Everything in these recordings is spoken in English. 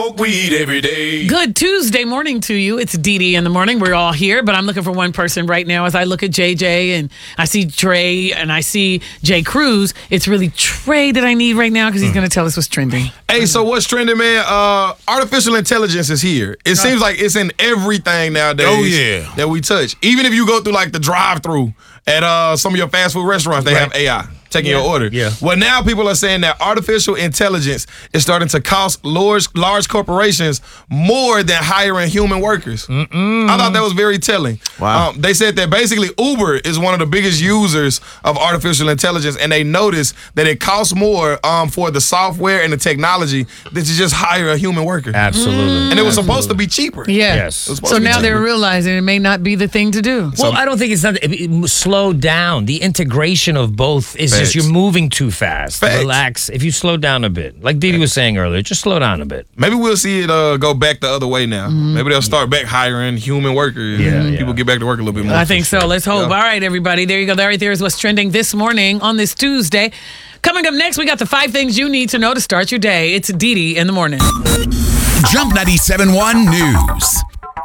Smoke weed every day. Good Tuesday morning to you. It's Dee Dee in the morning. We're all here, but I'm looking for one person right now. As I look at JJ and I see Trey and I see Jay Cruz, it's really Trey that I need right now because he's going to tell us what's trending. Hey, so what's trending, man? Artificial intelligence is here. It seems like it's in everything nowadays. Oh, yeah. That we touch. Even if you go through like the drive-thru at some of your fast food restaurants, they have AI taking your order. Yeah. Well, now people are saying that artificial intelligence is starting to cost large corporations more than hiring human workers. I thought that was very telling. Wow. They said that basically Uber is one of the biggest users of artificial intelligence, and they noticed that it costs more for the software and the technology than to just hire a human worker. Absolutely. And it was supposed to be cheaper. Yeah. Yes. It was supposed So to be now they're cheaper. realizing it may not be the thing to do. Well, I don't think it's not. Slow down. The integration of both is just Facts. you're moving too fast. Facts. Relax. If you slow down a bit, like Didi was saying earlier, just slow down a bit. Maybe we'll see it go back the other way now. Maybe they'll start back hiring human workers. Yeah, People yeah. get back to work a little bit more. I think so. Let's hope. Yeah. All right, everybody. There you go. Right there is what's trending this morning on this Tuesday. Coming up next, we got the 5 things you need to know to start your day. It's Dee Dee in the morning. Jump 97.1 News.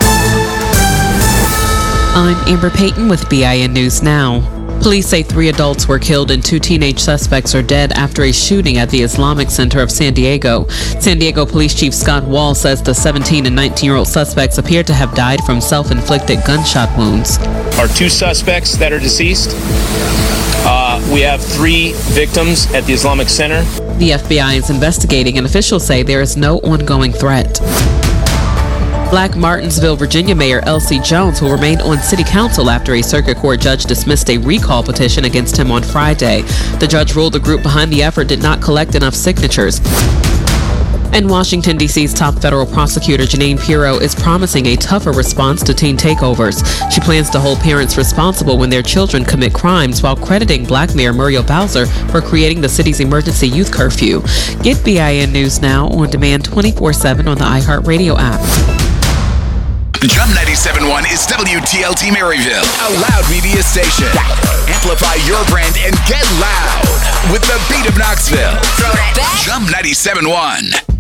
I'm Amber Payton with BIN News Now. Police say 3 adults were killed and 2 teenage suspects are dead after a shooting at the Islamic Center of San Diego. San Diego Police Chief Scott Wall says the 17 and 19-year-old suspects appear to have died from self-inflicted gunshot wounds. Are 2 suspects that are deceased. We have 3 victims at the Islamic Center. The FBI is investigating and officials say there is no ongoing threat. Black Martinsville, Virginia Mayor Elsie Jones will remain on city council after a circuit court judge dismissed a recall petition against him on Friday. The judge ruled the group behind the effort did not collect enough signatures. And Washington, D.C.'s top federal prosecutor Jeanine Pirro is promising a tougher response to teen takeovers. She plans to hold parents responsible when their children commit crimes while crediting Black Mayor Muriel Bowser for creating the city's emergency youth curfew. Get BIN News Now on demand 24/7 on the iHeartRadio app. Jump 97.1 is WTLT Maryville, a loud media station. Amplify your brand and get loud with the beat of Knoxville. Jump 97.1.